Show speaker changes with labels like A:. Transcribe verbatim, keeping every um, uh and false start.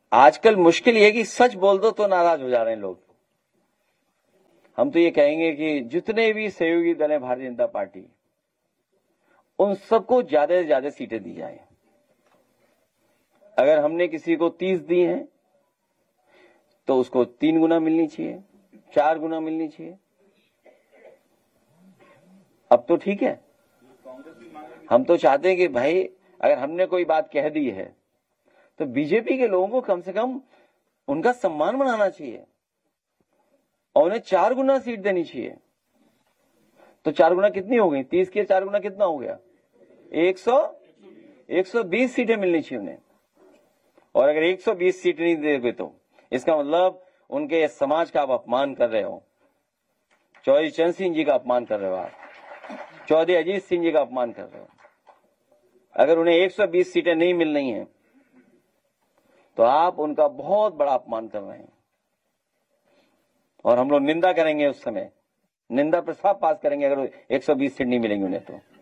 A: आजकल मुश्किल ये है कि सच बोल दो तो नाराज हो जा रहे हैं लोग। हम तो ये कहेंगे कि जितने भी सहयोगी दल है भारतीय जनता पार्टी, उन सबको ज्यादा से ज्यादा सीटें दी जाए। अगर हमने किसी को तीस दी हैं तो उसको तीन गुना मिलनी चाहिए, चार गुना मिलनी चाहिए। अब तो ठीक है, हम तो चाहते हैं कि भाई अगर हमने कोई बात कह दी है तो बीजेपी के लोगों को कम से कम उनका सम्मान बनाना चाहिए और उन्हें चार गुना सीट देनी चाहिए। तो चार गुना कितनी हो गई? तीस के चार गुना कितना हो गया? एक सौ एक सौ बीस सीटें मिलनी चाहिए उन्हें। और अगर एक सौ बीस सीट नहीं देगे तो इसका मतलब उनके समाज का आप अपमान कर रहे हो। चौधरी चरण सिंह जी का अपमान कर रहे हो, आप चौधरी अजीत सिंह जी का अपमान कर रहे हो। अगर उन्हें एक सौ बीस सीटें नहीं मिल रही हैं तो आप उनका बहुत बड़ा अपमान कर रहे हैं और हम लोग निंदा करेंगे, उस समय निंदा प्रस्ताव पास करेंगे अगर एक सौ बीस सीट नहीं मिलेंगी उन्हें तो।